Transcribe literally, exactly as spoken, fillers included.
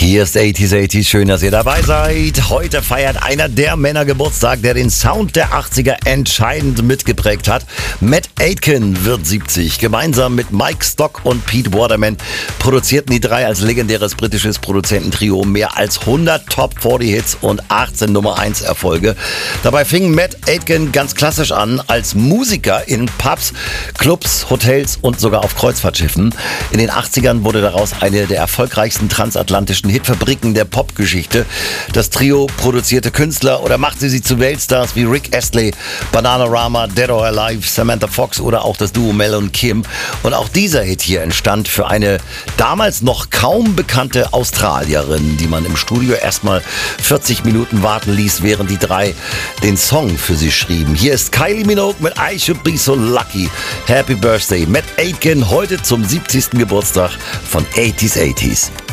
Hier ist achtziger achtziger, schön, dass ihr dabei seid. Heute feiert einer der Männer Geburtstag, der den Sound der achtziger entscheidend mitgeprägt hat. Matt Aitken wird siebzig. Gemeinsam mit Mike Stock und Pete Waterman produzierten die drei als legendäres britisches Produzententrio mehr als hundert Top vierzig Hits und achtzehn Nummer eins Erfolge. Dabei fing Matt Aitken ganz klassisch an als Musiker in Pubs, Clubs, Hotels und sogar auf Kreuzfahrtschiffen. In den achtzigern wurde daraus eine der erfolgreichsten transatlantischen Hitfabriken der Popgeschichte. Das Trio produzierte Künstler oder machte sie zu Weltstars wie Rick Astley, Bananarama, Dead or Alive, Samantha Fox oder auch das Duo Mel und Kim. Und auch dieser Hit hier entstand für eine damals noch kaum bekannte Australierin, die man im Studio erstmal vierzig Minuten warten ließ, während die drei den Song für sie schrieben. Hier ist Kylie Minogue mit I Should Be So Lucky. Happy Birthday, Matt Aitken, heute zum siebzigsten Geburtstag von achtziger achtziger.